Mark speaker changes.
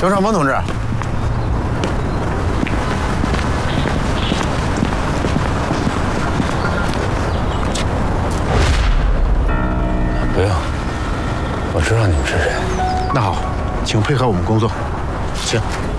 Speaker 1: 刘少峰同志。
Speaker 2: 不用，我知道你们是谁。
Speaker 1: 那好，请配合我们工作，请。